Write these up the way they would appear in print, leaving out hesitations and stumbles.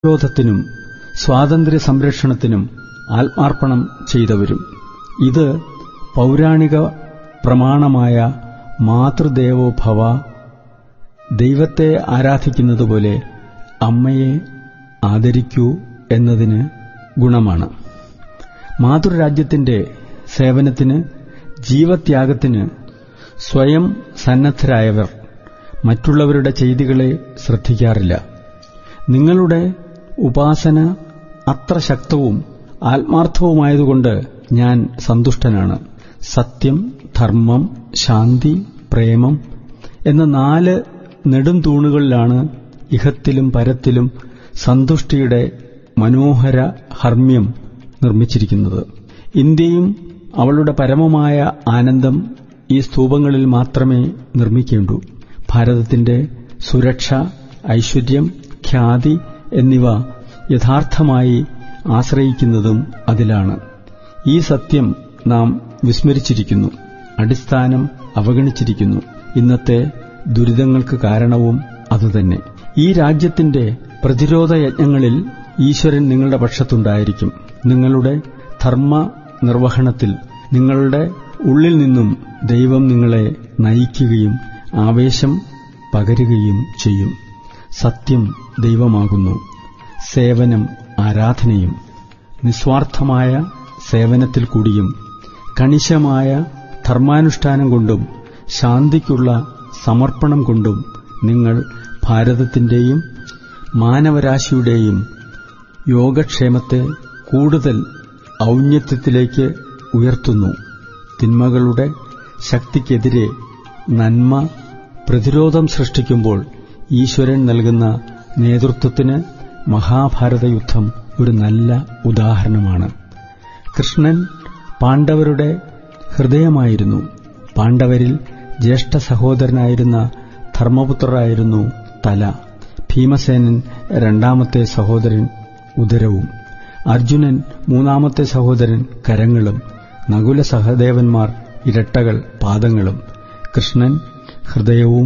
പ്രതിരോധത്തിനും സ്വാതന്ത്ര്യ സംരക്ഷണത്തിനും ആത്മാർപ്പണം ചെയ്തവരും. ഇത് പൗരാണിക പ്രമാണമായ മാതൃദേവോ ഭവ, ദൈവത്തെ ആരാധിക്കുന്നതുപോലെ അമ്മയെ ആദരിക്കൂ എന്നതിന് ഗുണമാണ്. മാതൃരാജ്യത്തിന്റെ സേവനത്തിന്, ജീവത്യാഗത്തിന് സ്വയം സന്നദ്ധരായവർ മറ്റുള്ളവരുടെ ചെയ്തികളെ ശ്രദ്ധിക്കാറില്ല. നിങ്ങളുടെ ഉപാസന അത്ര ശക്തവും ആത്മാർത്ഥവുമായതുകൊണ്ട് ഞാൻ സന്തുഷ്ടനാണ്. സത്യം, ധർമ്മം, ശാന്തി, പ്രേമം എന്ന 4 നെടും തൂണുകളിലാണ് ഇഹത്തിലും പരത്തിലും സന്തുഷ്ടിയുടെ മനോഹര ഹർമ്മ്യം നിർമ്മിച്ചിരിക്കുന്നത്. ഇന്ത്യയും അവളുടെ പരമമായ ആനന്ദം ഈ സ്തൂപങ്ങളിൽ മാത്രമേ നിർമ്മിക്കേണ്ടൂ. ഭാരതത്തിന്റെ സുരക്ഷ, ഐശ്വര്യം, ഖ്യാതി എന്നിവ യഥാർത്ഥമായി ആശ്രയിക്കുന്നതും അതിലാണ്. ഈ സത്യം നാം വിസ്മരിച്ചിരിക്കുന്നു, അടിസ്ഥാനം അവഗണിച്ചിരിക്കുന്നു. ഇന്നത്തെ ദുരിതങ്ങൾക്ക് കാരണവും അതുതന്നെ. ഈ രാജ്യത്തിന്റെ പ്രതിരോധ യജ്ഞങ്ങളിൽ ഈശ്വരൻ നിങ്ങളുടെ പക്ഷത്തുണ്ടായിരിക്കും. നിങ്ങളുടെ ധർമ്മ നിർവഹണത്തിൽ നിങ്ങളുടെ ഉള്ളിൽ നിന്നും ദൈവം നിങ്ങളെ നയിക്കുകയും ആവേശം പകരുകയും ചെയ്യും. സത്യം ദൈവമാകുന്നു, സേവനം ആരാധനയും. നിസ്വാർത്ഥമായ സേവനത്തിൽ കൂടിയും കണിശമായ ധർമാനുഷ്ഠാനം കൊണ്ടും ശാന്തിക്കുള്ള സമർപ്പണം കൊണ്ടും നിങ്ങൾ ഭാരതത്തിന്റെയും മാനവരാശിയുടെയും യോഗക്ഷേമത്തെ കൂടുതൽ ഔന്നത്യത്തിലേക്ക് ഉയർത്തുന്നു. തിന്മകളുടെ ശക്തിക്കെതിരെ നന്മ പ്രതിരോധം സൃഷ്ടിക്കുമ്പോൾ ഈശ്വരൻ നൽകുന്ന നേതൃത്വത്തിന് മഹാഭാരത യുദ്ധം ഒരു നല്ല ഉദാഹരണമാണ്. കൃഷ്ണൻ പാണ്ഡവരുടെ ഹൃദയമായിരുന്നു. പാണ്ഡവരിൽ ജ്യേഷ്ഠ സഹോദരനായിരുന്ന ധർമ്മപുത്രരായിരുന്നു തല. ഭീമസേനൻ 2ാമത്തെ സഹോദരൻ ഉദരവും, അർജുനൻ 3ാമത്തെ സഹോദരൻ കരങ്ങളും, നകുല സഹദേവന്മാർ ഇരട്ടകൾ പാദങ്ങളും. കൃഷ്ണൻ ഹൃദയവും.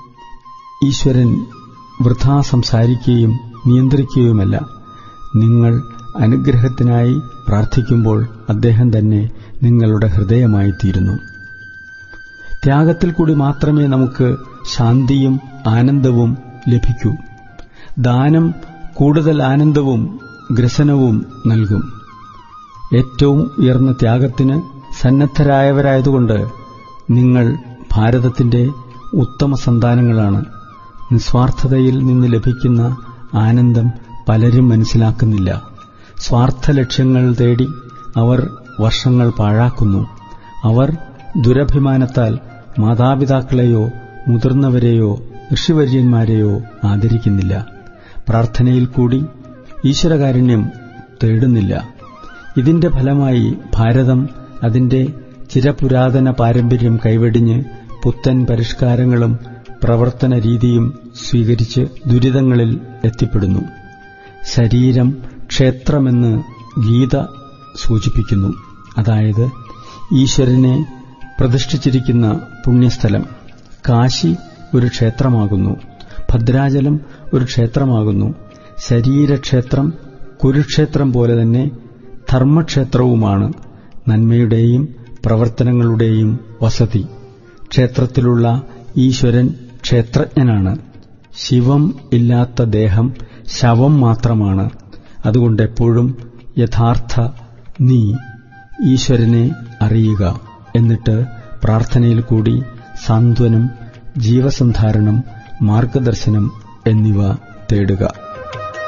ഈശ്വരൻ വൃഥാ സംസാരിക്കുകയും നിയന്ത്രിക്കുകയുമല്ല. നിങ്ങൾ അനുഗ്രഹത്തിനായി പ്രാർത്ഥിക്കുമ്പോൾ അദ്ദേഹം തന്നെ നിങ്ങളുടെ ഹൃദയമായിത്തീരുന്നു. ത്യാഗത്തിൽ കൂടി മാത്രമേ നമുക്ക് ശാന്തിയും ആനന്ദവും ലഭിക്കൂ. ദാനം കൂടുതൽ ആനന്ദവും ഗ്രസനവും നൽകും. ഏറ്റവും ഉയർന്ന ത്യാഗത്തിന് സന്നദ്ധരായവരായതുകൊണ്ട് നിങ്ങൾ ഭാരതത്തിന്റെ ഉത്തമ സന്താനങ്ങളാണ്. നിസ്വാർത്ഥതയിൽ നിന്ന് ലഭിക്കുന്ന ആനന്ദം പലരും മനസ്സിലാക്കുന്നില്ല. സ്വാർത്ഥ ലക്ഷ്യങ്ങൾ തേടി അവർ വർഷങ്ങൾ പാഴാക്കുന്നു. അവർ ദുരഭിമാനത്താൽ മാതാപിതാക്കളെയോ മുതിർന്നവരെയോ ഋഷിവര്യന്മാരെയോ ആദരിക്കുന്നില്ല. പ്രാർത്ഥനയിൽ കൂടി ഈശ്വരകാരുണ്യം തേടുന്നില്ല. ഇതിന്റെ ഫലമായി ഭാരതം അതിന്റെ ചിരപുരാതന പാരമ്പര്യം കൈവെടിഞ്ഞ് പുത്തൻ പരിഷ്കാരങ്ങളും പ്രവർത്തന രീതിയും സ്വീകരിച്ച് ദുരിതങ്ങളിൽ എത്തിപ്പെടുന്നു. ശരീരം ക്ഷേത്രമെന്ന് ഗീത സൂചിപ്പിക്കുന്നു. അതായത് ഈശ്വരനെ പ്രതിഷ്ഠിച്ചിരിക്കുന്ന പുണ്യസ്ഥലം. കാശി ഒരു ക്ഷേത്രമാകുന്നു. ഭദ്രാചലം ഒരു ക്ഷേത്രമാകുന്നു. ശരീരക്ഷേത്രം കുരുക്ഷേത്രം പോലെ തന്നെ ധർമ്മക്ഷേത്രവുമാണ്. നന്മയുടെയും പ്രവർത്തനങ്ങളുടെയും വസതി. ക്ഷേത്രത്തിലുള്ള ഈശ്വരൻ ക്ഷേത്രജ്ഞനാണ്. ശിവം ഇല്ലാത്ത ദേഹം ശവം മാത്രമാണ്. അതുകൊണ്ടെപ്പോഴും യഥാർത്ഥ നീ ഈശ്വരനെ അറിയുക. എന്നിട്ട് പ്രാർത്ഥനയിൽ കൂടി സാന്ത്വനം, ജീവസന്ധാരണം, മാർഗദർശനം എന്നിവ തേടുക.